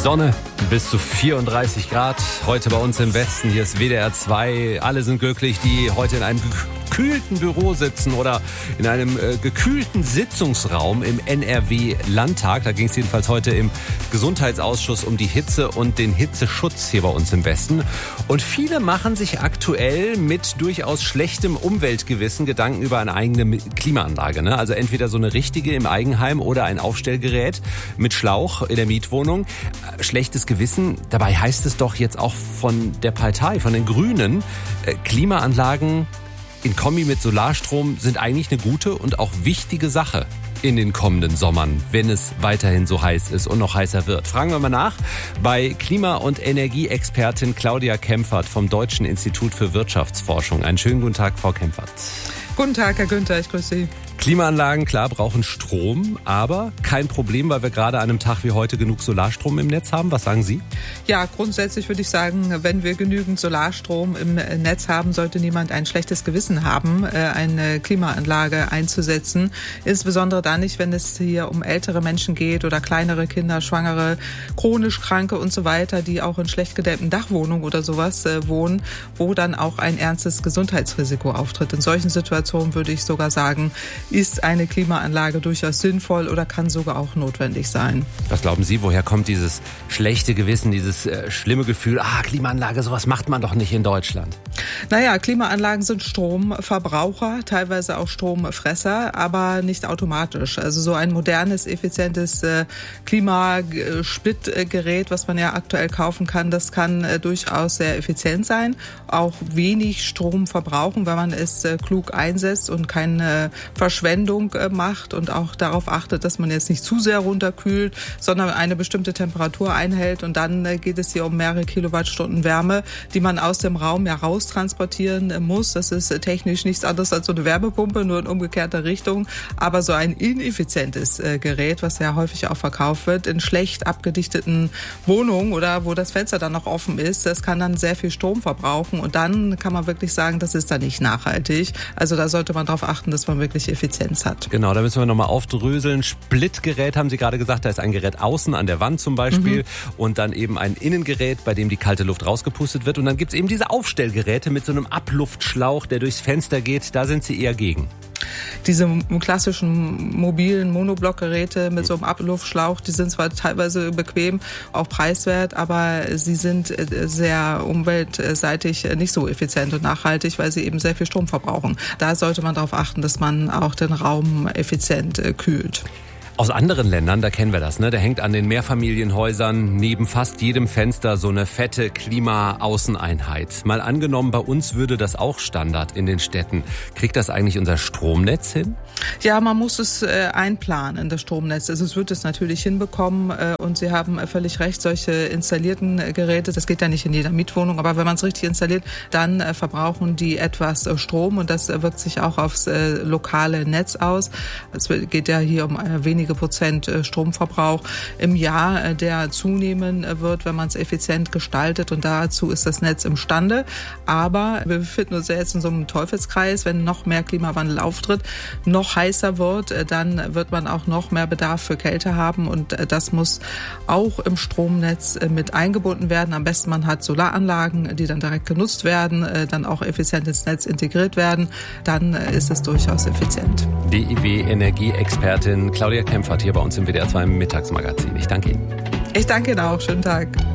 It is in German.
Sonne bis zu 34 Grad. Heute bei uns im Westen. Hier ist WDR 2. Alle sind glücklich, die heute in einem gekühlten Büro sitzen oder in einem gekühlten Sitzungsraum im NRW-Landtag. Da ging es jedenfalls heute im Gesundheitsausschuss um die Hitze und den Hitzeschutz hier bei uns im Westen. Und viele machen sich aktuell mit durchaus schlechtem Umweltgewissen Gedanken über eine eigene Klimaanlage. Ne? Also entweder so eine richtige im Eigenheim oder ein Aufstellgerät mit Schlauch in der Mietwohnung. Schlechtes Gewissen, dabei heißt es doch jetzt auch von der Partei, von den Grünen, Klimaanlagen in Kombi mit Solarstrom sind eigentlich eine gute und auch wichtige Sache in den kommenden Sommern, wenn es weiterhin so heiß ist und noch heißer wird. Fragen wir mal nach bei Klima- und Energieexpertin Claudia Kempfert vom Deutschen Institut für Wirtschaftsforschung. Einen schönen guten Tag, Frau Kempfert. Guten Tag, Herr Günther, ich grüße Sie. Klimaanlagen, klar, brauchen Strom, aber kein Problem, weil wir gerade an einem Tag wie heute genug Solarstrom im Netz haben. Was sagen Sie? Ja, grundsätzlich würde ich sagen, wenn wir genügend Solarstrom im Netz haben, sollte niemand ein schlechtes Gewissen haben, eine Klimaanlage einzusetzen. Insbesondere dann nicht, wenn es hier um ältere Menschen geht oder kleinere Kinder, Schwangere, chronisch Kranke und so weiter, die auch in schlecht gedämmten Dachwohnungen oder sowas wohnen, wo dann auch ein ernstes Gesundheitsrisiko auftritt. In solchen Situationen würde ich sogar sagen, ist eine Klimaanlage durchaus sinnvoll oder kann sogar auch notwendig sein. Was glauben Sie, woher kommt dieses schlechte Gewissen, dieses schlimme Gefühl, Klimaanlage, sowas macht man doch nicht in Deutschland? Naja, Klimaanlagen sind Stromverbraucher, teilweise auch Stromfresser, aber nicht automatisch. Also so ein modernes, effizientes Klimasplittgerät, was man ja aktuell kaufen kann, das kann durchaus sehr effizient sein, auch wenig Strom verbrauchen, wenn man es klug einsetzt und keine Verschwendung macht und auch darauf achtet, dass man jetzt nicht zu sehr runterkühlt, sondern eine bestimmte Temperatur einhält. Und dann geht es hier um mehrere Kilowattstunden Wärme, die man aus dem Raum ja raus transportieren muss. Das ist technisch nichts anderes als so eine Wärmepumpe, nur in umgekehrter Richtung. Aber so ein ineffizientes Gerät, was ja häufig auch verkauft wird, in schlecht abgedichteten Wohnungen oder wo das Fenster dann noch offen ist, das kann dann sehr viel Strom verbrauchen. Und dann kann man wirklich sagen, das ist dann nicht nachhaltig. Also da sollte man darauf achten, dass man wirklich Effizienz hat. Genau, da müssen wir nochmal aufdröseln. Splitgerät haben Sie gerade gesagt, da ist ein Gerät außen an der Wand zum Beispiel und dann eben ein Innengerät, bei dem die kalte Luft rausgepustet wird. Und dann gibt es eben diese Aufstellgeräte mit so einem Abluftschlauch, der durchs Fenster geht. Da sind Sie eher gegen. Diese klassischen mobilen Monoblockgeräte mit so einem Abluftschlauch, die sind zwar teilweise bequem, auch preiswert, aber sie sind sehr umweltseitig nicht so effizient und nachhaltig, weil sie eben sehr viel Strom verbrauchen. Da sollte man darauf achten, dass man auch den Raum effizient kühlt. Aus anderen Ländern, da kennen wir das, ne? Da hängt an den Mehrfamilienhäusern neben fast jedem Fenster so eine fette Klima-Außeneinheit. Mal angenommen, bei uns würde das auch Standard in den Städten. Kriegt das eigentlich unser Stromnetz hin? Ja, man muss es einplanen, das Stromnetz. Also es wird es natürlich hinbekommen und Sie haben völlig recht, solche installierten Geräte, das geht ja nicht in jeder Mietwohnung, aber wenn man es richtig installiert, dann verbrauchen die etwas Strom und das wirkt sich auch aufs lokale Netz aus. Es geht ja hier um wenige Prozent Stromverbrauch im Jahr, der zunehmen wird, wenn man es effizient gestaltet und dazu ist das Netz imstande. Aber wir befinden uns ja jetzt in so einem Teufelskreis, wenn noch mehr Klimawandel auftritt, noch heißer wird, dann wird man auch noch mehr Bedarf für Kälte haben und das muss auch im Stromnetz mit eingebunden werden. Am besten man hat Solaranlagen, die dann direkt genutzt werden, dann auch effizient ins Netz integriert werden, dann ist es durchaus effizient. DIW-Energieexpertin Claudia Kempfert hier bei uns im WDR 2 Mittagsmagazin. Ich danke Ihnen. Ich danke Ihnen auch. Schönen Tag.